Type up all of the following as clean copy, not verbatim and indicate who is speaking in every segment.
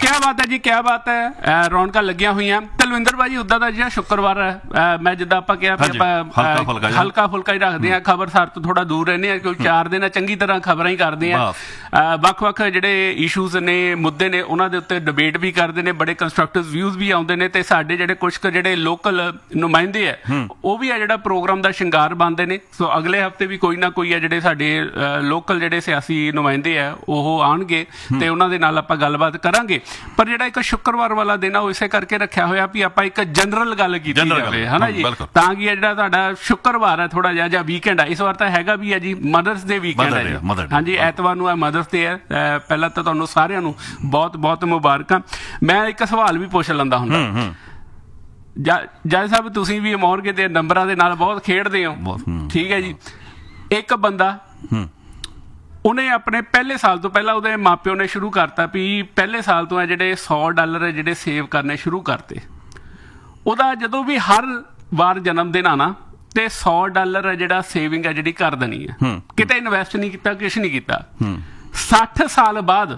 Speaker 1: ਕਿਆ ਬਾਤ ਹੈ ਜੀ, ਕਿਆ ਬਾਤ ਹੈ। ਰੌਣਕਾਂ ਲੱਗੀਆਂ ਹੋਈਆਂ। ਤਲਵਿੰਦਰ ਭਾਜੀ ਉੱਦਾਂ ਦਾ ਜਿਹੜਾ ਸ਼ੁੱਕਰਵਾਰ ਹੈ, ਮੈਂ ਜਿੱਦਾਂ ਆਪਾਂ ਕਿਹਾ ਵੀ ਆਪਾਂ ਹਲਕਾ ਫੁਲਕਾ ਹੀ ਰੱਖਦੇ ਹਾਂ, ਖਬਰਸਾਰ ਤੋਂ ਥੋੜਾ ਦੂਰ ਰਹਿੰਦੇ ਹਾਂ, ਕਿਉਂਕਿ 4 ਦਿਨ ਚੰਗੀ ਤਰ੍ਹਾਂ ਖਬਰਾਂ ਹੀ ਕਰਦੇ ਹਾਂ। ਵੱਖ-ਵੱਖ ਜਿਹੜੇ ਇਸ਼ੂਜ਼ ਨੇ, ਮੁੱਦੇ ਨੇ, ਉਹਨਾਂ ਦੇ ਉੱਤੇ ਡਿਬੇਟ ਵੀ ਕਰਦੇ ਨੇ, ਬੜੇ ਕੰਸਟਰਕਟਿਵ ਵਿਊਜ਼ ਵੀ ਆਉਂਦੇ ਨੇ, ਤੇ ਸਾਡੇ ਜਿਹੜੇ ਕੁਝ ਕੁ ਜਿਹੜੇ ਲੋਕਲ ਨੁਮਾਇੰਦੇ ਆ ਉਹ ਵੀ ਆ ਜਿਹੜਾ ਪ੍ਰੋਗਰਾਮ ਦਾ ਸ਼ਿੰਗਾਰ ਬਣਦੇ ਨੇ। ਸੋ ਅਗਲੇ ਹਫਤੇ ਵੀ ਕੋਈ ਨਾ ਕੋਈ ਆ ਜਿਹੜੇ ਸਾਡੇ ਲੋਕਲ ਜਿਹੜੇ ਸਿਆਸੀ ਨੁਮਾਇੰਦੇ ਆ ਉਹ ਆਉਣਗੇ ਤੇ ਉਹਨਾਂ ਦੇ ਨਾਲ ਆਪਾਂ ਗੱਲਬਾਤ ਕਰਾਂਗੇ। ਪਰ ਜਿਹੜਾ ਇੱਕ ਸ਼ੁੱਕਰਵਾਰ ਵਾਲਾ ਦਿਨ ਆ ਉਹ ਇਸੇ ਕਰਕੇ ਰੱਖਿਆ ਹੋਇਆ ਵੀ ਆਪਾਂ ਇੱਕ ਜਨਰਲ ਗੱਲ ਕੀਤੀ ਜਾਵੇ, ਹੈ ਨਾ ਜੀ, ਤਾਂ ਕਿ ਜਿਹੜਾ ਤੁਹਾਡਾ ਸ਼ੁੱਕਰਵਾਰ ਹੈ ਥੋੜਾ ਜਿਹਾ ਜਾਂ ਵੀਕਐਂਡ ਆ, ਇਸ ਵਾਰ ਤਾਂ ਹੈਗਾ ਵੀ ਹੈ ਜੀ ਮਦਰਸ ਡੇ ਵੀਕਐਂਡ ਹੈ ਜੀ। ਹਾਂਜੀ, ਐਤਵਾਰ ਨੂੰ ਮਦਰਸ ਡੇ ਹੈ। ਪਹਿਲਾਂ ਤਾਂ ਤੁਹਾਨੂੰ ਸਾਰਿਆਂ ਨੂੰ ਬਹੁਤ ਬਹੁਤ ਮੁਬਾਰਕਾਂ। ਮੈਂ ਇੱਕ ਸਵਾਲ ਵੀ ਪੁੱਛ ਲੈਂਦਾ ਹੁੰਦਾ, ਜੱਜ ਸਾਹਿਬ ਤੁਸੀਂ ਵੀ ਮੋਰਗੇ ਦੇ ਨੰਬਰਾਂ ਦੇ ਨਾਲ ਬਹੁਤ ਖੇਡਦੇ ਹੋ, ਠੀਕ ਹੈ ਜੀ। ਇੱਕ ਬੰਦਾ ਉਹਨੇ ਆਪਣੇ ਪਹਿਲੇ ਸਾਲ ਤੋਂ ਪਹਿਲਾਂ ਉਹਦੇ ਮਾਪਿਓ ਨੇ ਸ਼ੁਰੂ ਕਰਤਾ ਵੀ ਪਹਿਲੇ ਸਾਲ ਤੋਂ ਜਿਹੜੇ $100 ਜਿਹੜੇ ਸੇਵ ਕਰਨੇ ਸ਼ੁਰੂ ਕਰਤੇ। ਉਹਦਾ ਜਦੋਂ ਵੀ ਹਰ ਵਾਰ ਜਨਮ ਦਿਨ ਆਣਾ ਤੇ $100 ਜਿਹੜਾ ਸੇਵਿੰਗ ਹੈ ਜਿਹੜੀ ਕਰ ਦੇਣੀ ਹੈ, ਕਿਤੇ ਇਨਵੈਸਟ ਨਹੀਂ ਕੀਤਾ, ਕੁਛ ਨਹੀਂ ਕੀਤਾ। 60 ਸਾਲ ਬਾਅਦ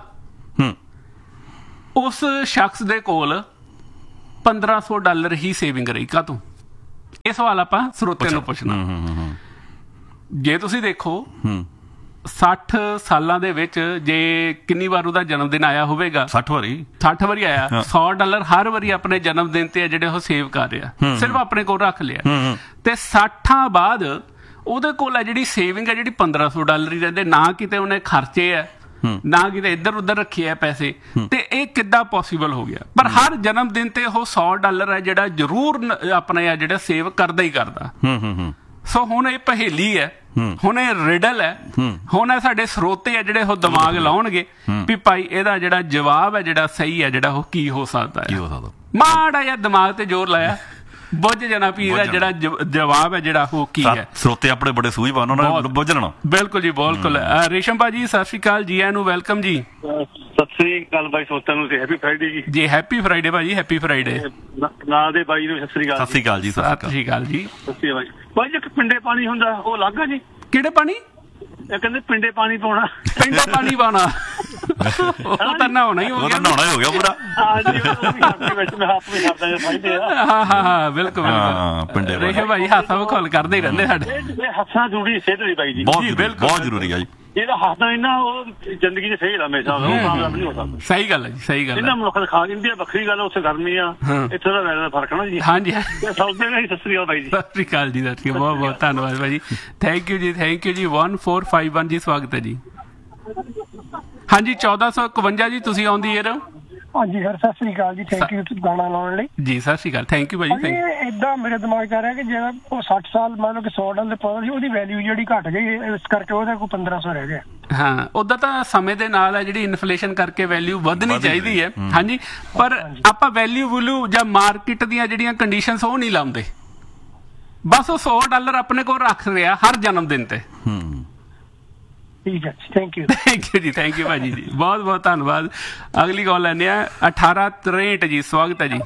Speaker 1: ਉਸ ਸ਼ਖਸ ਦੇ ਕੋਲ $1500 ਹੀ ਸੇਵਿੰਗ ਰਹੀ। ਕਾਹਤੋਂ? ਇਹ ਸਵਾਲ ਆਪਾਂ ਸਰੋਤਿਆਂ ਨੂੰ ਪੁੱਛਣਾ। ਜੇ ਤੁਸੀਂ ਦੇਖੋ 60 ਸਾਲਾਂ ਦੇ ਵਿੱਚ ਜੇ ਕਿੰਨੀ ਵਾਰ ਉਹਦਾ ਜਨਮ ਦਿਨ ਆਇਆ ਹੋਵੇਗਾ? 60 ਵਾਰੀ ਆਇਆ। $100 ਹਰ ਵਾਰੀ ਆਪਣੇ ਜਨਮ ਦਿਨ ਤੇ ਜਿਹੜੇ ਉਹ ਸੇਵ ਕਰ ਰਿਹਾ, ਸਿਰਫ ਆਪਣੇ ਕੋਲ ਰੱਖ ਲਿਆ। ਤੇ 60 ਬਾਅਦ ਉਹਦੇ ਕੋਲ ਹੈ ਜਿਹੜੀ ਸੇਵਿੰਗ ਹੈ ਜਿਹੜੀ $1500 ਹੀ ਰਹਿੰਦੇ, ਨਾ ਕਿਤੇ ਉਹਨੇ ਖਰਚੇ ਹੈ, ਨਾ ਕਿਤੇ ਇੱਧਰ ਉੱਧਰ ਰੱਖੇ ਆ ਪੈਸੇ। ਤੇ ਇਹ ਕਿੱਦਾਂ ਪੋਸੀਬਲ ਹੋ ਗਿਆ? ਪਰ ਹਰ ਜਨਮ ਦਿਨ ਤੇ ਉਹ $100 ਹੈ ਜਿਹੜਾ ਜ਼ਰੂਰ ਆਪਣੇ ਜਿਹੜਾ ਸੇਵ ਕਰਦਾ ਹੀ ਕਰਦਾ। ਸੋ ਹੁਣ ਇਹ ਪਹੇਲੀ ਹੈ, ਹੁਣ ਇਹ ਰਿਡਲ ਹੈ, ਹੁਣ ਇਹ ਸਾਡੇ ਸਰੋਤੇ ਆ ਜਿਹੜੇ ਉਹ ਦਿਮਾਗ ਲਾਉਣਗੇ ਵੀ ਭਾਈ ਇਹਦਾ ਜਿਹੜਾ ਜਵਾਬ ਹੈ ਜਿਹੜਾ ਸਹੀ ਹੈ ਜਿਹੜਾ ਉਹ ਕੀ ਹੋ ਸਕਦਾ ਹੈ। ਮਾੜਾ ਜਿਹਾ ਦਿਮਾਗ ਤੇ ਜ਼ੋਰ ਲਾਇਆ, ਬੁੱਝ ਜਾਣਾ ਵੀ ਇਹਦਾ ਜਿਹੜਾ ਜਵਾਬ ਹੈ ਜਿਹੜਾ ਉਹ ਕੀ ਹੈ।
Speaker 2: ਸਰੋਤੇ ਆਪਣੇ ਬੜੇ ਸੂਝਵਾਨ, ਉਹਨਾਂ ਨੇ ਬੁੱਝ ਲੈਣਾ। ਬਿਲਕੁਲ
Speaker 1: ਜੀ, ਬਿਲਕੁਲ। ਰੇਸ਼ਮ ਭਾਜੀ ਸਤਿ ਸ਼੍ਰੀ ਅਕਾਲ ਜੀ, ਆਇਆਂ ਨੂੰ ਵੈਲਕਮ ਜੀ।
Speaker 3: ਸਤਿ ਸ੍ਰੀ ਅਕਾਲ ਬਾਈ, ਸਰੋਤਿਆਂ ਨੂੰ ਹੈਪੀ ਫਰਾਈਡੇ ਜੀ।
Speaker 1: ਜੀ ਹੈਪੀ ਫਰਾਈਡੇ ਭਾਜੀ, ਹੈਪੀ ਫਰਾਈਡੇ।
Speaker 3: ਨਾਲ ਦੇ ਬਾਈ ਨੂੰ ਸਤਿ ਸ੍ਰੀ ਅਕਾਲ।
Speaker 2: ਸਤਿ ਸ੍ਰੀ ਅਕਾਲ ਜੀ।
Speaker 1: ਸਤਿ ਸ੍ਰੀ ਅਕਾਲ ਜੀ।
Speaker 3: ਸਤਿ ਸ੍ਰੀ ਅਕਾਲ ਬਾਈ। ਇੱਕ ਪਿੰਡੇ ਪਾਣੀ ਹੁੰਦਾ ਉਹ ਅਲੱਗ ਆ ਜੀ?
Speaker 1: ਕਿਹੜੇ ਪਾਣੀ?
Speaker 3: ਇਹ ਕਹਿੰਦੇ ਪਿੰਡੇ ਪਾਣੀ ਪਾਉਣਾ,
Speaker 1: ਪਿੰਡੇ ਪਾਣੀ ਪਾਉਣਾ, ਉਹ ਤਾਂ ਨਹਾਉਣਾ ਹੀ ਹੋ ਗਿਆ।
Speaker 2: ਨਹਾਉਣਾ ਹੀ ਹੋ ਗਿਆ ਪੂਰਾ।
Speaker 1: ਹਾਂ ਬਿਲਕੁਲ। ਰੇਸ਼ਮ ਭਾਈ ਹਾਸਾ ਵਿਖਾਲ ਕਰਦੇ ਹੀ ਰਹਿੰਦੇ ਸਾਡੇ।
Speaker 3: ਹੱਸਣਾ ਜ਼ਰੂਰੀ ਸਿਹਤ ਲਈ ਬਾਈ ਜੀ,
Speaker 2: ਬਹੁਤ ਜ਼ਰੂਰੀ ਆ ਜੀ।
Speaker 3: ਇਹਦਾ ਹੱਸਦਾ ਇੰਨਾ ਉਹ ਜ਼ਿੰਦਗੀ ਚ ਫੇਲ ਹਮੇਸ਼ਾ ਉਹ ਕਾਮਯਾਬ ਨਹੀਂ ਹੋ ਸਕਦਾ।
Speaker 1: ਸਹੀ ਗੱਲ ਹੈ ਜੀ, ਸਹੀ ਗੱਲ।
Speaker 3: ਇਹਨਾਂ ਮੁਲਕ ਖਾ ਜਾਂਦੀ ਆ, ਵੱਖਰੀ ਗੱਲ, ਉੱਥੇ ਗਰਮੀ ਆ, ਇੱਥੇ ਦਾ ਵੈਦਰ ਦਾ ਫਰਕ ਨਾ ਜੀ।
Speaker 1: ਹਾਂਜੀ
Speaker 3: ਸੌਦੇ ਨੇ। ਸਤਿ ਸ੍ਰੀ ਅਕਾਲ ਬਾਈ ਜੀ।
Speaker 1: ਸਤਿ ਸ੍ਰੀ ਅਕਾਲ ਜੀ, ਸਤਿ ਸ੍ਰੀ ਅਕਾਲ। ਬਹੁਤ ਬਹੁਤ ਧੰਨਵਾਦ ਭਾਈ ਜੀ, ਥੈਂਕ ਯੂ ਜੀ, ਥੈਂਕ ਯੂ ਜੀ। 1451 ਜੀ, ਸਵਾਗਤ ਹੈ ਜੀ। ਹਾਂਜੀ 1451 ਜੀ, ਤੁਸੀਂ ਆਉਂਦੀ ਏਅਰ।
Speaker 4: ਹਾਂਜੀ ਸਰ, ਸਤਿ ਸ੍ਰੀ ਅਕਾਲ ਜੀ, ਥੈਂਕ ਯੂ ਗਾਣਾ ਲਾਉਣ ਲਈ ਜੀ।
Speaker 1: ਸਤਿ ਸ੍ਰੀ ਅਕਾਲ, ਥੈਂਕ ਯੂ ਭਾਜੀ।
Speaker 4: ਏਦਾਂ ਮੇਰੇ ਦਿਮਾਗ ਚ ਆ ਰਿਹਾ ਕਿ ਜਿਹੜਾ ਉਹ 60 ਸਾਲ ਮੰਨ ਲਓ ਕਿ $100 ਪਾਉਂਦਾ ਸੀ, ਉਹਦੀ ਵੈਲਿਊ ਜਿਹੜੀ ਘਟ ਗਈ, ਇਸ ਕਰਕੇ ਉਹਦਾ ਕੋਈ 1500 ਰਹਿ ਗਿਆ।
Speaker 1: ਹਾਂ, ਉਦਾਂ ਤਾਂ ਸਮੇਂ ਦੇ ਨਾਲ ਹੈ ਜਿਹੜੀ ਇਨਫਲੇਸ਼ਨ ਕਰਕੇ ਵੈਲਿਊ ਵਧਣੀ ਚਾਹੀਦੀ ਹੈ। ਹਾਂਜੀ, ਪਰ ਆਪਾਂ ਵੈਲਿਊ ਜਾਂ ਮਾਰਕੀਟ ਦੀਆਂ ਜਿਹੜੀਆਂ ਕੰਡੀਸ਼ਨਸ ਉਹ ਨਹੀਂ ਲਾਉਂਦੇ। ਬਸ ਉਹ $100 ਆਪਣੇ ਕੋਲ ਰੱਖ ਰਿਹਾ ਹਰ ਜਨਮ ਦਿਨ ਤੇ।
Speaker 4: ਠੀਕ ਹੈ, ਥੈਂਕ ਯੂ।
Speaker 1: ਥੈਂਕ ਯੂ ਜੀ, ਥੈਂਕ ਯੂ ਭਾਜੀ ਜੀ, ਬਹੁਤ ਬਹੁਤ ਧੰਨਵਾਦ। ਅਗਲੀ ਕਾਲ ਲੈਂਦੇ ਆ 1863 ਜੀ, ਸਵਾਗਤ ਹੈ ਜੀ।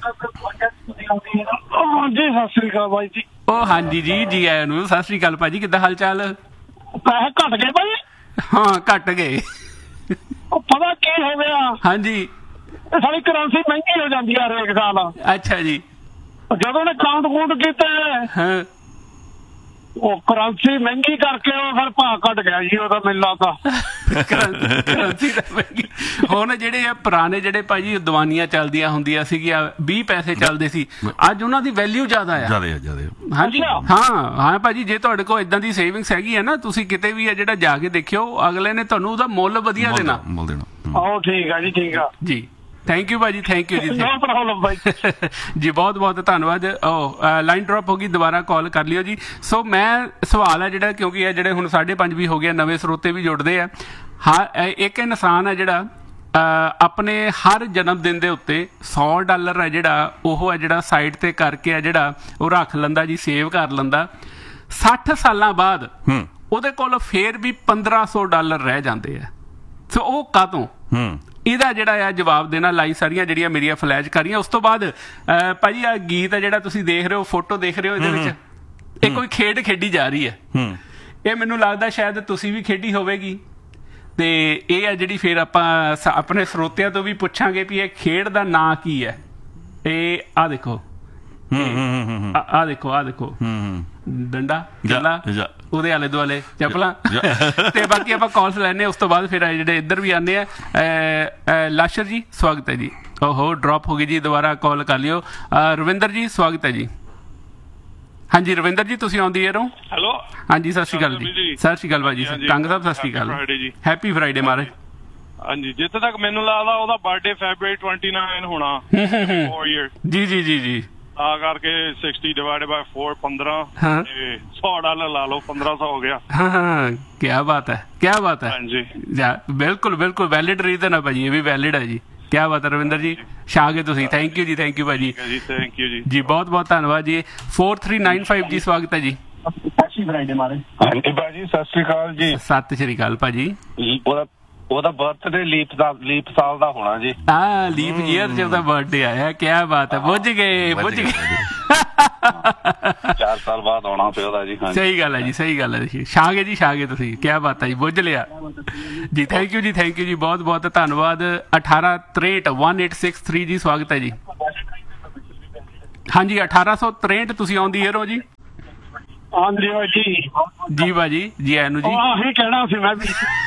Speaker 4: ਹਾਂਜੀ ਸਤਿ ਸ੍ਰੀ ਅਕਾਲ ਬਾਈ ਜੀ।
Speaker 1: ਉਹ ਹਾਂਜੀ ਜੀ, ਜੀ ਆਇਆਂ ਨੂੰ। ਸਤਿ ਸ੍ਰੀ ਅਕਾਲ ਭਾਜੀ, ਕਿੱਦਾਂ ਹਾਲ ਚਾਲ?
Speaker 4: ਪੈਸੇ ਘਟ ਗਏ ਭਾਈ?
Speaker 1: ਹਾਂ ਘਟ ਗਏ।
Speaker 4: ਉਹ ਪਤਾ ਕੀ ਹੋ ਗਿਆ?
Speaker 1: ਹਾਂਜੀ,
Speaker 4: ਸਾਡੀ ਕਰੰਸੀ ਮਹਿੰਗੀ ਹੋ ਜਾਂਦੀ ਆ ਹਰੇਕ ਸਾਲ।
Speaker 1: ਅੱਛਾ ਜੀ।
Speaker 4: ਜਦੋਂ ਉਹਨੇ ਕਾਊਂਟ ਕੀਤੇ
Speaker 1: ਹਾਂ,
Speaker 4: ਉਹ ਕਰੰਸੀ ਮਹਿੰਗੀ ਕਰਕੇ ਉਹ ਫਿਰ ਭਾਅ ਘਟ ਗਿਆ ਜੀ ਉਹਦਾ, ਮੈਨੂੰ ਲੱਗਦਾ
Speaker 1: ਕਰੰਸੀ ਤਾਂ ਮਹਿੰਗੀ। ਹੁਣ ਜਿਹੜੇ ਆ ਪੁਰਾਣੇ ਜਿਹੜੇ ਭਾਜੀ ਦਵਾਨੀਆਂ ਚੱਲਦੀਆਂ ਹੁੰਦੀਆਂ ਸੀਗੀਆਂ, 20 ਪੈਸੇ ਚੱਲਦੇ ਸੀ, ਅੱਜ ਉਹਨਾਂ ਦੀ ਵੈਲਿਊ ਜ਼ਿਆਦਾ ਆ। ਹਾਂਜੀ ਹਾਂ ਭਾਜੀ, ਜੇ ਤੁਹਾਡੇ ਕੋਲ ਏਦਾਂ ਦੀ ਸੇਵਿੰਗਸ ਹੈਗੀ ਹੈ ਨਾ, ਤੁਸੀਂ ਕਿਤੇ ਵੀ ਆ ਜਿਹੜਾ ਜਾ ਕੇ ਦੇਖਿਓ, ਅਗਲੇ ਨੇ ਤੁਹਾਨੂੰ ਉਹਦਾ ਮੁੱਲ ਵਧੀਆ ਦੇਣਾ।
Speaker 4: ਠੀਕ ਆ ਜੀ, ਠੀਕ ਆ ਜੀ।
Speaker 1: ਥੈਂਕ ਯੂ ਭਾਜੀ, ਥੈਂਕ ਯੂ ਜੀ। ਜੀ ਬਹੁਤ ਬਹੁਤ ਧੰਨਵਾਦ। ਲਾਈਨ ਡ੍ਰੌਪ ਹੋ ਗਈ, ਦੁਬਾਰਾ ਕਾਲ ਕਰ ਲਿਓ ਜੀ। ਸੋ ਮੈਂ ਸਵਾਲ ਹੈ ਜਿਹੜਾ, ਕਿਉਂਕਿ ਇਹ ਜਿਹੜੇ ਹੁਣ 5:30 ਵੀ ਹੋ ਗਿਆ, ਨਵੇਂ ਸਰੋਤੇ ਵੀ ਜੁੜਦੇ ਆ। ਇੱਕ ਇਨਸਾਨ ਹੈ ਜਿਹੜਾ ਆਪਣੇ ਹਰ ਜਨਮ ਦਿਨ ਦੇ ਉੱਤੇ $100 ਹੈ ਜਿਹੜਾ ਉਹ ਹੈ ਜਿਹੜਾ ਸਾਈਡ ਤੇ ਕਰਕੇ ਹੈ ਜਿਹੜਾ ਉਹ ਰੱਖ ਲੈਂਦਾ ਜੀ, ਸੇਵ ਕਰ ਲੈਂਦਾ। 60 ਸਾਲਾਂ ਬਾਅਦ ਉਹਦੇ ਕੋਲ ਫੇਰ ਵੀ $1500 ਰਹਿ ਜਾਂਦੇ ਆ। ਸੋ ਉਹ ਕਾਹਤੋਂ? ਇਹਦਾ ਜਿਹੜਾ ਆ ਜਵਾਬ ਦੇਣਾ ਲਾਈ ਸਾਰੀਆਂ ਜਿਹੜੀਆਂ ਮੇਰੀਆਂ ਫਲੈਸ਼ ਕਰੀਆਂ। ਉਸ ਤੋਂ ਬਾਅਦ ਭਾਜੀ ਆ ਗੀਤ ਹੈ ਜਿਹੜਾ ਤੁਸੀਂ ਦੇਖ ਰਹੇ ਹੋ, ਫੋਟੋ ਦੇਖ ਰਹੇ ਹੋ, ਇਹਦੇ ਵਿੱਚ ਇਹ ਕੋਈ ਖੇਡ ਖੇਡੀ ਜਾ ਰਹੀ ਹੈ। ਇਹ ਮੈਨੂੰ ਲੱਗਦਾ ਸ਼ਾਇਦ ਤੁਸੀਂ ਵੀ ਖੇਡੀ ਹੋਵੇਗੀ। ਤੇ ਇਹ ਆ ਜਿਹੜੀ ਫਿਰ ਆਪਾਂ ਆਪਣੇ ਸਰੋਤਿਆਂ ਤੋਂ ਵੀ ਪੁੱਛਾਂਗੇ ਵੀ ਇਹ ਖੇਡ ਦਾ ਨਾਂ ਕੀ ਹੈ। ਇਹ ਆ ਦੇਖੋ, ਆ ਦੇਖੋ ਡੰਡਾ ਚੱਲਾ, ਉਹਦੇ ਆਲੇ ਦੁਆਲੇ ਚੱਪਲਾਂ ਤੇ ਬਾਕੀ ਆਪਾਂ ਕਾਲਸ ਲੈਣੇ। ਉਸ ਤੋਂ ਬਾਅਦ ਫਿਰ ਜਿਹੜੇ ਇੱਧਰ ਵੀ ਆਉਂਦੇ ਆ। ਲਾਸ਼ਰ ਜੀ ਸਵਾਗਤ ਹੈ ਜੀ। ਓਹੋ ਡ੍ਰੌਪ ਹੋ ਗਈ ਜੀ, ਦੁਬਾਰਾ ਕਾਲ ਕਰ ਲਿਓ। ਰਵਿੰਦਰ ਜੀ ਸਵਾਗਤ ਹੈ ਜੀ। ਹਾਂਜੀ ਰਵਿੰਦਰ ਜੀ ਤੁਸੀਂ ਆਉਂਦੀ ਏਰੋ।
Speaker 5: ਹੈਲੋ
Speaker 1: ਹਾਂਜੀ ਸਤਿ ਸ਼੍ਰੀ ਅਕਾਲ ਜੀ। ਸਤਿ ਸ਼੍ਰੀ ਅਕਾਲ ਭਾਜੀ। ਕੰਗ ਸਾਹਿਬ ਸਤਿ ਸ਼੍ਰੀ ਅਕਾਲ। ਹੈਪੀ ਫਰਾਈਡੇ ਮਹਾਰਾਜ।
Speaker 5: ਹਾਂਜੀ ਜਿੱਥੇ ਤੱਕ ਮੈਨੂੰ ਲੱਗਦਾ ਉਹਦਾ ਬਰਥਡੇ ਫੈਬਰੂਅਰੀ 29 ਹੋਣਾ। 4 years
Speaker 1: ਜੀ ਜੀ ਜੀ ਜੀ।
Speaker 5: ਆ ਕਰਕੇ 60 ਡਿਵਾਈਡਡ ਬਾਈ 4 15 ਤੇ $100 ਲਾ ਲਓ, 1500 ਹੋ ਗਿਆ।
Speaker 1: ਹਾਂ ਕਿਆ ਬਾਤ ਹੈ, ਕਿਆ ਬਾਤ ਹੈ।
Speaker 5: ਹਾਂਜੀ
Speaker 1: ਬਿਲਕੁਲ ਬਿਲਕੁਲ ਵੈਲਿਡ ਰੀਜ਼ਨ ਹੈ ਭਾਜੀ, ਇਹ ਵੀ ਵੈਲਿਡ ਹੈ ਜੀ। ਕਿਆ ਬਾਤ ਹੈ ਰਵਿੰਦਰ ਜੀ, ਛਾ ਗਏ ਤੁਸੀਂ। ਥੈਂਕ ਯੂ ਜੀ, ਥੈਂਕ ਯੂ ਭਾਜੀ।
Speaker 5: ਥੈਂਕ ਯੂ ਜੀ,
Speaker 1: ਜੀ ਬਹੁਤ ਬਹੁਤ ਧੰਨਵਾਦ ਜੀ। 4395 ਜੀ ਸਵਾਗਤ ਹੈ ਜੀ।
Speaker 3: ਹਾਂਜੀ ਭਾਜੀ ਸਤਿ ਸ਼੍ਰੀ ਅਕਾਲ ਜੀ।
Speaker 1: ਸਤਿ ਸ਼੍ਰੀ ਅਕਾਲ ਭਾਜੀ।
Speaker 3: ਉਹਦਾ ਬਰਥਡੇ ਲੀਪ ਸਾਲ ਦਾ ਹੋਣਾ ਜੀ।
Speaker 1: ਲੀਪ ਈਅਰ ਚ ਉਹਦਾ ਬਰਥਡੇ ਆਇਆ। ਕਿਆ ਬਾਤ ਹੈ, ਬੁੱਝ ਗਏ
Speaker 3: 4 ਸਾਲ ਬਾਅਦ ਆਉਣਾ ਪਿਆ ਉਹਦਾ ਜੀ।
Speaker 1: ਸਹੀ ਗੱਲ ਹੈ ਜੀ, ਸਹੀ ਗੱਲ ਹੈ ਜੀ। ਛਾ ਗਏ ਜੀ, ਛਾ ਗਏ ਤੁਸੀਂ। ਕਿਆ ਬਾਤ ਹੈ ਜੀ, ਬੁੱਝ ਲਿਆ ਜੀ। ਥੈਂਕ ਯੂ ਜੀ, ਥੈਂਕ ਯੂ ਜੀ, ਬਹੁਤ ਬਹੁਤ ਧੰਨਵਾਦ। 1863 ਜੀ ਸਵਾਗਤ ਹੈ ਜੀ। ਹਾਂਜੀ 1863 ਤੁਸੀਂ ਆਉਂਦੀ ਏਰੋ ਜੀ।
Speaker 4: ਹਾਂਜੀ ਜੀ
Speaker 1: ਜੀ ਭਾਜੀ, ਜੀ ਆਇਆਂ ਨੂੰ ਜੀ।
Speaker 4: ਆਹੀ ਕਹਿਣਾ ਸੀ ਮੈਂ ਵੀ।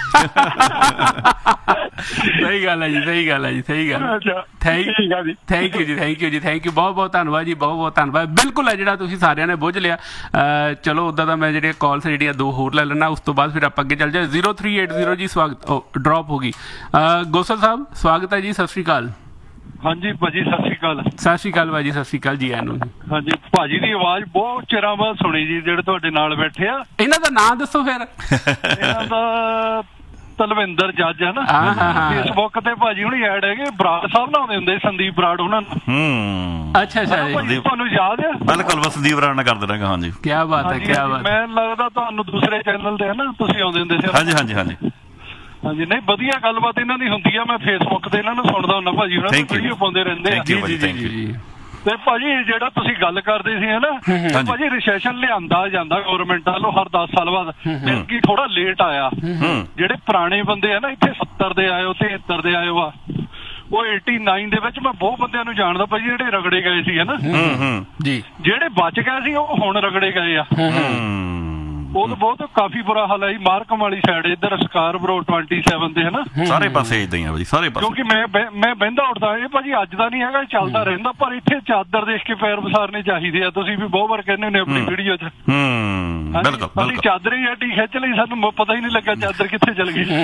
Speaker 1: ਸਹੀ ਗੱਲ ਹੈ ਜੀ, ਸਹੀ ਗੱਲ ਹੈ ਜੀ, ਸਹੀ ਗੱਲ। ਥੈਂਕ ਯੂ ਜੀ, ਥੈਂਕ ਯੂ ਜੀ, ਥੈਂਕ ਯੂ, ਬਹੁਤ ਬਹੁਤ ਧੰਨਵਾਦ ਜੀ, ਬਹੁਤ ਬਹੁਤ ਧੰਨਵਾਦ। ਬਿਲਕੁਲ ਹੈ ਜਿਹੜਾ ਤੁਸੀਂ ਸਾਰਿਆਂ ਨੇ ਬੁੱਝ ਲਿਆ। ਚਲੋ ਉੱਦਾਂ ਦਾ ਮੈਂ ਜਿਹੜੀਆਂ ਕਾਲਸ ਜਿਹੜੀਆਂ 2 ਹੋਰ ਲੈ ਲੈਣਾ, ਉਸ ਤੋਂ ਬਾਅਦ ਫਿਰ ਆਪਾਂ ਅੱਗੇ ਚੱਲ ਜਾਏ। 0380 ਜੀ ਸਵਾਗਤ। ਡ੍ਰੌਪ ਹੋ ਗਈ। ਗੋਸਲ ਸਾਹਿਬ ਸਵਾਗਤ ਹੈ ਜੀ, ਸਤਿ ਸ਼੍ਰੀ ਅਕਾਲ।
Speaker 5: ਹਾਂਜੀ ਭਾਜੀ ਸਤਿ ਸ਼੍ਰੀ ਅਕਾਲ।
Speaker 1: ਸਤਿ ਸ਼੍ਰੀ ਅਕਾਲ ਭਾਜੀ, ਸਤਿ ਸ਼੍ਰੀ ਅਕਾਲ ਜੀ। ਆਨੂੰ
Speaker 5: ਹਾਂਜੀ ਭਾਜੀ ਦੀ ਆਵਾਜ਼ ਬਹੁਤ ਚਿਰਾਂ ਬਾਅਦ ਸੁਣੀ ਜੀ, ਜਿਹੜੇ ਤੁਹਾਡੇ ਨਾਲ ਬੈਠੇ ਆ।
Speaker 1: ਇਹਨਾਂ ਦਾ ਨਾਂ ਦੱਸੋ ਫਿਰ।
Speaker 5: ਇਹਨਾਂ ਦਾ ਤਲਵਿੰਦਰ ਜੱਜ ਹੈ ਨਾ, ਫੇਸਬੁੱਕ ਤੇ ਭਾਜੀ ਹੁਣੀ ਐਡ ਹੈਗੇ। ਬਰਾੜ ਸਾਹਿਬ ਨਾਲ ਆਉਂਦੇ ਹੁੰਦੇ, ਸੰਦੀਪ ਬਰਾੜ ਉਹਨਾਂ ਨੂੰ।
Speaker 1: ਅੱਛਾ ਅੱਛਾ,
Speaker 5: ਤੁਹਾਨੂੰ ਯਾਦ ਹੈ?
Speaker 2: ਬਿਲਕੁਲ ਬਸ ਸੰਦੀਪ ਬਰਾੜ ਨਾਲ ਕਰਦੇ ਰਹੇ। ਹਾਂਜੀ
Speaker 1: ਕਿਆ ਬਾਤ ਹੈ, ਕਿਆ ਬਾਤ।
Speaker 5: ਮੈਨੂੰ ਲੱਗਦਾ ਤੁਹਾਨੂੰ ਦੂਸਰੇ ਚੈਨਲ ਤੇ ਹੈ ਨਾ, ਤੁਸੀਂ ਆਉਂਦੇ ਹੁੰਦੇ ਸੀ।
Speaker 2: ਹਾਂਜੀ ਹਾਂਜੀ ਹਾਂਜੀ
Speaker 5: ਹਾਂਜੀ ਨਹੀਂ ਵਧੀਆ ਗੱਲਬਾਤ ਇਹਨਾਂ ਦੀ ਹੁੰਦੀ ਆ। ਮੈਂ ਫੇਸਬੁੱਕ ਤੇ ਇਹਨਾਂ ਨੂੰ ਸੁਣਦਾ ਹੁੰਦਾ ਭਾਜੀ, ਉਹਨਾਂ ਨੂੰ ਵੀਡੀਓ ਪਾਉਂਦੇ ਰਹਿੰਦੇ ਆ। ਤੇ ਭਾਜੀ ਜਿਹੜਾ ਤੁਸੀਂ ਗੱਲ ਕਰਦੇ ਸੀ ਨਾ ਭਾਜੀ, ਰਿਸੈਸ਼ਨ ਲਿਆਂਦਾ ਜਾਂਦਾ ਗਵਰਨਮੈਂਟ ਵੱਲੋਂ ਹਰ 10 ਸਾਲ ਬਾਅਦ, ਕਿ ਥੋੜਾ ਲੇਟ ਆਇਆ। ਜਿਹੜੇ ਪੁਰਾਣੇ ਬੰਦੇ ਆ ਨਾ ਇੱਥੇ 70 ਦੇ ਆਏ, 73 ਦੇ ਆਏ ਵਾ, ਉਹ 89 ਦੇ ਵਿੱਚ ਮੈਂ ਬਹੁਤ ਬੰਦਿਆਂ ਨੂੰ ਜਾਣਦਾ ਭਾਜੀ ਜਿਹੜੇ ਰਗੜੇ ਗਏ ਸੀ ਹਨਾ ਜੀ। ਜਿਹੜੇ ਬਚ ਗਏ ਸੀ ਉਹ ਹੁਣ ਰਗੜੇ ਗਏ ਆ। ਉਹ ਤਾਂ ਬਹੁਤ ਕਾਫੀ ਬੁਰਾ ਹਾਲ ਹੈ ਜੀ। ਮਾਰਕਮ ਵਾਲੀ ਸਾਈਡ ਇੱਧਰ ਸਕਾਰਬਰੋ 27 ਤੇ ਹਨਾ, ਸਾਰੇ ਪਾਸੇ
Speaker 2: ਏਦਾਂ ਹੀ ਆ ਭਾਜੀ, ਸਾਰੇ ਪਾਸੇ।
Speaker 5: ਕਿਉਂਕਿ ਮੈਂ ਬਹਿੰਦਾ ਉੱਠਦਾ, ਇਹ ਭਾਜੀ ਅੱਜ ਦਾ ਨਹੀਂ ਹੈਗਾ, ਚੱਲਦਾ ਰਹਿੰਦਾ। ਪਰ ਇੱਥੇ ਚਾਦਰ ਦੇਖ ਕੇ ਪੈਰ ਵਸਾਰਨੇ ਚਾਹੀਦੇ ਆ। ਤੁਸੀਂ ਵੀ ਬਹੁਤ ਵਾਰ ਕਹਿੰਦੇ ਹੁੰਦੇ ਆਪਣੀ ਵੀਡੀਓ 'ਚ। ਅਸੀਂ ਚਾਦਰ ਹੀ ਐਡੀ ਖਿੱਚ ਲਈ, ਸਾਨੂੰ ਪਤਾ ਹੀ ਨਹੀਂ ਲੱਗਾ ਚਾਦਰ ਕਿੱਥੇ ਚਲ ਗਈ।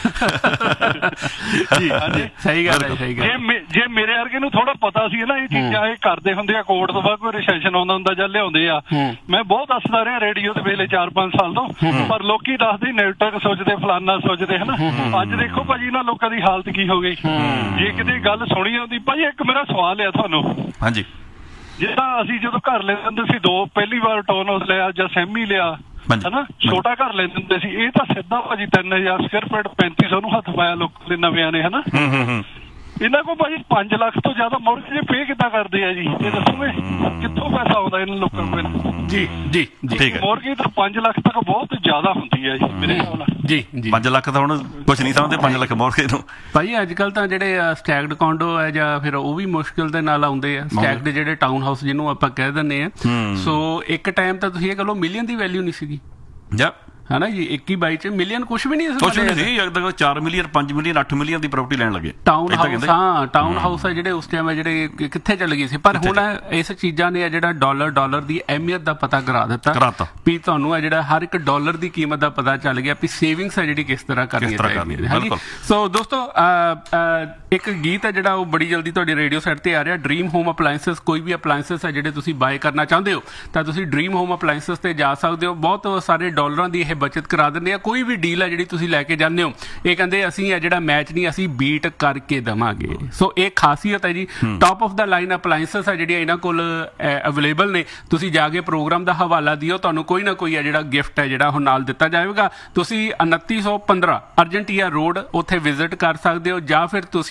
Speaker 1: ਸਹੀ ਗੱਲ ਹੈ, ਸਹੀ ਗੱਲ।
Speaker 5: ਜੇ ਮੇਰੇ ਵਰਗੇ ਨੂੰ ਥੋੜਾ ਪਤਾ ਸੀ ਨਾ ਇਹ ਚੀਜ਼ਾਂ ਇਹ ਕਰਦੇ ਹੁੰਦੇ ਆ, ਕੋਰਟ ਤੋਂ ਬਾਅਦ ਕੋਈ ਰਿਸੈਸ਼ਨ ਆਉਂਦਾ ਹੁੰਦਾ ਜਾਂ ਲਿਆਉਂਦੇ ਆ। ਮੈਂ ਬਹੁਤ ਦੱਸਦਾ ਰਿਹਾ ਰੇਡੀਓ ਦੇ ਵੇਲੇ 4-5 ਸਾਲ ਤੋਂ, ਪਰ ਲੋਕੀ ਦੱਸਦੇ ਨੈਗੇਟਿਵ ਸੋਚਦੇ, ਫਲਾਨਾ ਸੋਚਦੇ ਹਨਾ। ਅੱਜ ਦੇਖੋ ਭਾਜੀ ਇਹਨਾਂ ਲੋਕਾਂ ਦੀ ਹਾਲਤ ਕੀ ਹੋ ਗਈ। ਜੇ ਕਿਤੇ ਗੱਲ ਸੁਣੀ ਆਉਂਦੀ ਭਾਜੀ, ਇੱਕ ਮੇਰਾ ਸਵਾਲ ਆ ਤੁਹਾਨੂੰ। ਹਾਂਜੀ ਜਿੱਦਾਂ ਅਸੀਂ ਜਦੋਂ ਘਰ ਲੈਂਦੇ ਹੁੰਦੇ ਸੀ, 2 ਪਹਿਲੀ ਵਾਰ ਟਾਊਨ ਹਾਊਸ ਲਿਆ ਜਾਂ ਸੈਮੀ ਲਿਆ ਹਨਾ, ਛੋਟਾ ਘਰ ਲੈਂਦੇ ਹੁੰਦੇ ਸੀ। ਇਹ ਤਾਂ ਸਿੱਧਾ ਭਾਜੀ 3000 ਸਕੁਅਰ ਫੁੱਟ 3500 ਨੂੰ ਹੱਥ ਪਾਇਆ ਲੋਕਾਂ ਦੇ ਨਵਿਆਂ ਨੇ ਹਨਾ। ਇਹਨਾਂ ਕੋਲ ਭਾਜੀ 5 ਲੱਖ ਤੋਂ ਜ਼ਿਆਦਾ ਮੌਰਗੇਜ ਪੇ ਕਿੱਦਾਂ ਕਰਦੇ ਆ ਜੀ, ਇਹ ਦੱਸੋਗੇ ਕਿੱਥੋਂ ਪੈਸਾ ਆਉਂਦਾ ਇਹਨਾਂ ਲੋਕਾਂ ਕੋਲ? ਜੀ ਜੀ ਠੀਕ ਹੈ। ਮੌਰਗੇਜ ਤਾਂ 5 ਲੱਖ ਤੱਕ ਬਹੁਤ ਜ਼ਿਆਦਾ ਹੁੰਦੀ ਹੈ ਜੀ ਮੇਰੇ ਹਿਸਾਬ ਨਾਲ। ਜੀ ਜੀ
Speaker 2: 5 ਲੱਖ ਤਾਂ ਹੁਣ ਕੁਝ ਨਹੀਂ ਸਮਝਦੇ। 5 ਲੱਖ ਮੌਰਗੇਜ ਨੂੰ
Speaker 1: ਭਾਜੀ ਅੱਜ ਕੱਲ ਤਾਂ ਜਿਹੜੇ ਸਟੈਗਡ ਕੌਂਡੋ ਹੈ ਜਾਂ ਫਿਰ ਉਹ ਵੀ ਮੁਸ਼ਕਿਲ ਦੇ ਨਾਲ ਆਉਂਦੇ ਆ। ਸਟੈਗਡ ਜਿਹੜੇ ਟਾਊਨ ਹਾਊਸ ਜਿਹਨੂੰ ਆਪਾਂ ਕਹਿ ਦਿੰਦੇ ਆ। ਸੋ ਇੱਕ ਟਾਈਮ ਤਾਂ ਤੁਸੀਂ ਇਹ ਕਹ ਲਓ ਮਿਲੀਅਨ ਦੀ ਵੈਲਿਊ ਨਹੀਂ ਸੀਗੀ ਹੈ ਨਾ ਜੀ। 21-22 ਚ ਮਿਲੀਅਨ ਕੁਛ ਵੀ ਨਹੀਂ ਸੀ।
Speaker 2: 4 ਮਿਲੀਅਨ 5 ਮਿਲੀਅਨ 8 ਮਿਲੀਅਨ ਦੀ ਪ੍ਰਾਪਰਟੀ ਲੈਣ ਲੱਗੇ
Speaker 1: ਟਾਊਨ ਹਾਊਸ। ਹਾਂ ਟਾਊਨ ਹਾਊਸ ਹੈ ਜਿਹੜੇ ਉਸ ਟਾਈਮ ਜਿਹੜੇ ਕਿੱਥੇ ਚੱਲ ਗਏ ਸੀ। ਪਰ ਹੁਣ ਇਸ ਚੀਜ਼ਾਂ ਨੇ ਜਿਹੜਾ ਡਾਲਰ ਦੀ ਅਹਿਮੀਅਤ ਦਾ ਪਤਾ ਕਰਾ ਦਿੱਤਾ ਵੀ ਤੁਹਾਨੂੰ ਹੈ ਜਿਹੜਾ ਹਰ ਇੱਕ ਡਾਲਰ ਦੀ ਕੀਮਤ ਦਾ ਪਤਾ ਚੱਲ ਗਿਆ ਵੀ ਸੇਵਿੰਗਸ ਹੈ ਜਿਹੜੀ ਕਿਸ ਤਰ੍ਹਾਂ ਕਰਨੀ ਚਾਹੀਦੀ ਹੈ। ਸੋ ਦੋਸਤੋ ਇੱਕ ਗੀਤ ਹੈ ਜਿਹੜਾ ਉਹ ਬੜੀ ਜਲਦੀ ਤੁਹਾਡੇ ਰੇਡੀਓ ਸੈਟ ਤੇ ਆ ਰਿਹਾ। ਡ੍ਰੀਮ ਹੋਮ ਅਪਲਾਇੰਸਸ, ਕੋਈ ਵੀ ਅਪਲਾਇੰਸਸ ਹੈ ਜਿਹੜੇ ਤੁਸੀਂ ਬਾਏ ਕਰਨਾ ਚਾਹੁੰਦੇ ਹੋ ਤਾਂ ਤੁਸੀਂ ਡ੍ਰੀਮ ਹੋਮ ਅਪਲਾਇੰਸਸ ਤੇ ਜਾ ਸਕਦੇ ਹੋ। ਬਹੁਤ ਸਾਰੇ ਡਾਲਰਾਂ ਦੀ ਇਹ ਬਚਤ ਕਰਾ ਦਿੰਦੇ ਆ। ਕੋਈ ਵੀ ਡੀਲ ਹੈ ਜਿਹੜੀ ਤੁਸੀਂ ਲੈ ਕੇ ਜਾਂਦੇ ਹੋ, ਇਹ ਕਹਿੰਦੇ ਅਸੀਂ ਇਹ ਜਿਹੜਾ ਮੈਚ ਨਹੀਂ, ਅਸੀਂ ਬੀਟ ਕਰਕੇ ਦੇਵਾਂਗੇ। ਸੋ ਇਹ ਖਾਸੀਅਤ ਹੈ ਜੀ। ਟੌਪ ਆਫ ਦਾ ਲਾਈਨ ਅਪਲਾਇੰਸਸ ਹੈ ਜਿਹੜੀਆਂ ਇਹਨਾਂ ਕੋਲ ਅਵੇਲੇਬਲ ਨੇ। ਤੁਸੀਂ ਜਾ ਕੇ ਪ੍ਰੋਗਰਾਮ ਦਾ ਹਵਾਲਾ ਦਿਓ, ਤੁਹਾਨੂੰ ਕੋਈ ਨਾ ਕੋਈ ਹੈ ਜਿਹੜਾ ਗਿਫਟ ਹੈ ਜਿਹੜਾ ਉਹ ਨਾਲ ਦਿੱਤਾ ਜਾਵੇਗਾ। ਤੁਸੀਂ 2915 ਅਰਜੈਂਟੀਆ ਰੋਡ ਉੱਥੇ ਵਿਜ਼ਿਟ ਕਰ ਸਕਦੇ ਹੋ, ਜਾਂ ਫਿਰ ਤੁਸੀਂ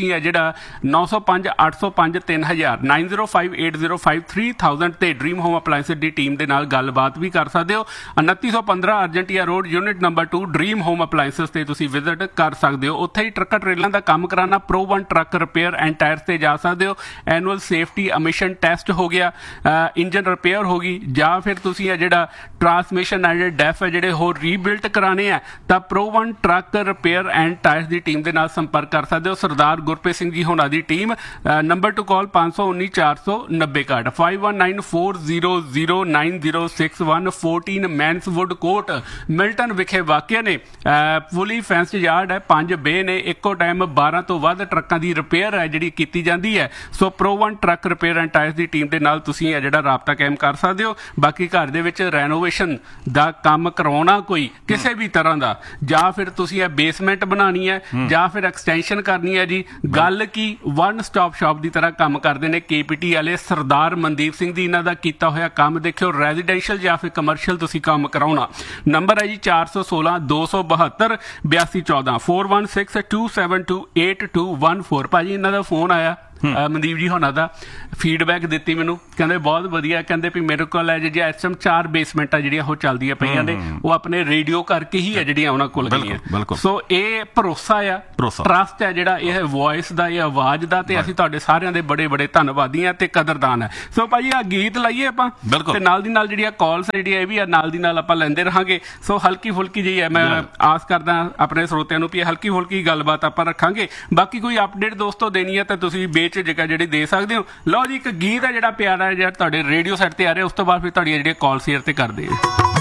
Speaker 1: ਤੁਸੀਂ ਹੈ ਜਿਹੜਾ 905 805 3000 9058053000 ਤੇ ਡ੍ਰੀਮ ਹੋਮ ਅਪਲਾਈਐਂਸਿਸ ਦੀ ਟੀਮ ਦੇ ਨਾਲ ਗੱਲਬਾਤ ਵੀ ਕਰ ਸਕਦੇ ਹੋ। 2915 ਅਰਜੈਂਟੀਆ road unit number 2 dream home ਅਪਲਾਈਐਂਸਿਸ ਤੇ ਤੁਸੀਂ ਵਿਜ਼ਿਟ ਕਰ ਸਕਦੇ ਹੋ। ਉੱਥੇ ਹੀ ਟਰੱਕਾਂ ਟਰੇਲਾਂ ਦਾ ਕੰਮ ਕਰਾਉਣਾ, pro 1 truck repair and tyres ਤੇ ਜਾ ਸਕਦੇ ਹੋ। ਐਨੂਅਲ ਸੇਫਟੀ ਅਮਿਸ਼ਨ ਟੈਸਟ ਹੋ ਗਿਆ, ਇੰਜਨ ਰਿਪੇਅਰ ਹੋ ਗਈ, ਜਾਂ ਫਿਰ ਤੁਸੀਂ ਹੈ ਜਿਹੜਾ ਟਰਾਂਸਮਿਸ਼ਨ ਹੈ ਜਿਹੜੇ ਡੈਫ ਹੈ ਜਿਹੜੇ ਹੋਰ ਰੀਬਿਲਟ ਕਰਾਣੇ ਆ ਤਾਂ pro 1 truck repair and tyres the team ਦੇ ਨਾਲ ਸੰਪਰਕ ਕਰ ਸਕਦੇ ਹੋ। ਸਰਦਾਰ ਗੁਰਪ੍ਰੀਤ ਸਿੰਘ ਜੀ ਹੋਣਾ ਦੀ ਟੀਮ। ਨੰਬਰ ਟੂ ਕਾਲ 519 490 61 5194009061 14 ਮੈਨਸਵੁੱਡ ਕੋਰਟ ਮਿਲਟਨ ਵਿਖੇ ਵਾਕਿਆ ਨੇ। ਫੁਲੀ ਫੈਂਸਡ ਯਾਰਡ ਹੈ, 5 ਬੇ ਨੇ, ਇੱਕੋ ਟਾਈਮ 12 ਤੋਂ ਵੱਧ ਟਰੱਕਾਂ ਦੀ ਰਿਪੇਅਰ ਹੈ ਜਿਹੜੀ ਕੀਤੀ ਜਾਂਦੀ ਹੈ। ਸੋ pro 1 truck repair and tyres the team ਦੇ ਨਾਲ ਤੁਸੀਂ ਹੈ ਜਿਹੜਾ ਰਾਬਤਾ ਕਾਇਮ ਕਰ ਸਕਦੇ ਹੋ। ਬਾਕੀ ਘਰ ਦੇ ਵਿੱਚ ਰੈਨੋਵੇਸ਼ਨ ਦਾ ਕੰਮ ਕਰਾਉਣਾ ਕੋਈ ਕਿਸੇ ਵੀ ਤਰ੍ਹਾਂ ਦਾ, ਜਾਂ ਫਿਰ ਤੁਸੀਂ ਇਹ ਬੇਸਮੈਂਟ ਬਣਾਉਣੀ ਹੈ ਜਾਂ ਫਿਰ ਐਕਸਟੈਂਸ਼ਨ ਕਰਨੀ ਹੈ ਜੀ, ਗੱਲ ਕੀ ਵਨ ਸਟਾਪ ਸ਼ਾਪ ਦੀ ਤਰ੍ਹਾਂ ਕੰਮ ਕਰਦੇ ਨੇ KPT ਵਾਲੇ। ਸਰਦਾਰ ਮਨਦੀਪ ਸਿੰਘ ਦੀ ਇਹਨਾਂ ਦਾ ਕੀਤਾ ਹੋਇਆ ਕੰਮ ਦੇਖਿਓ। ਰੈਜ਼ੀਡੈਂਸ਼ੀਅਲ ਜਾਂ ਫਿਰ ਕਮਰਸ਼ੀਅਲ ਤੁਸੀਂ ਕੰਮ ਕਰਾਉਣਾ, ਨੰਬਰ ਹੈ ਜੀ 416 272 8214 4162728214। ਭਾਜੀ ਇਹਨਾਂ ਦਾ ਫੋਨ ਆਇਆ ਮਨਦੀਪ ਜੀ ਹੋਣਾ ਦਾ, ਫੀਡਬੈਕ ਦਿੱਤੀ ਮੈਨੂੰ, ਕਹਿੰਦੇ ਬਹੁਤ ਵਧੀਆ, ਕਹਿੰਦੇ ਵੀ ਮੇਰੇ ਕੋਲ ਹੈ ਜਿਹੜੀਆਂ ਇਸ ਟਾਈਮ 4 ਬੇਸਮੈਂਟਾਂ ਜਿਹੜੀਆਂ ਉਹ ਚੱਲਦੀਆਂ ਪਈਆਂ ਨੇ, ਉਹ ਆਪਣੇ ਰੇਡੀਓ ਕਰਕੇ ਹੀ ਹੈ ਜਿਹੜੀਆਂ ਉਹਨਾਂ ਕੋਲ ਗਈਆਂ। ਸੋ ਇਹ ਭਰੋਸਾ ਆ, ਟਰਸਟ ਹੈ ਜਿਹੜਾ, ਇਹ ਵੌਇਸ ਦਾ, ਇਹ ਆਵਾਜ਼ ਦਾ, ਤੇ ਅਸੀਂ ਤੁਹਾਡੇ ਸਾਰਿਆਂ ਦੇ ਬੜੇ ਬੜੇ ਧੰਨਵਾਦੀ ਆ ਤੇ ਕਦਰਦਾਨ ਹੈ। ਸੋ ਭਾਜੀ ਆ ਗੀਤ ਲਾਈਏ ਆਪਾਂ ਤੇ ਨਾਲ ਦੀ ਨਾਲ ਜਿਹੜੀਆਂ ਕਾਲਸ ਜਿਹੜੀਆਂ ਇਹ ਵੀ ਨਾਲ ਦੀ ਨਾਲ ਆਪਾਂ ਲੈਂਦੇ ਰਹਾਂਗੇ। ਸੋ ਹਲਕੀ ਫੁਲਕੀ ਜਿਹੀ ਹੈ, ਮੈਂ ਆਸ ਕਰਦਾ ਆਪਣੇ ਸਰੋਤਿਆਂ ਨੂੰ ਵੀ ਹਲਕੀ ਫੁਲਕੀ ਗੱਲਬਾਤ ਆਪਾਂ ਰੱਖਾਂਗੇ। ਬਾਕੀ ਕੋਈ ਅਪਡੇਟ ਦੋਸਤੋ ਦੇਣੀ ਹੈ ਤਾਂ ਤੁਸੀਂ ਜਗ੍ਹਾ ਜਿਹੜੀ ਦੇ ਸਕਦੇ ਹੋ। ਲਓ ਜੀ, ਇੱਕ ਗੀਤ ਹੈ ਜਿਹੜਾ ਪਿਆਰਾ ਜਿਹੜਾ ਤੁਹਾਡੇ ਰੇਡੀਓ ਸੈੱਟ ਤੇ ਆ ਰਿਹਾ, ਉਸ ਤੋਂ ਬਾਅਦ ਫਿਰ ਤੁਹਾਡੀਆਂ ਜਿਹੜੀਆਂ ਕਾਲ ਸ਼ੇਅਰ ਤੇ ਕਰਦੇ ਆ।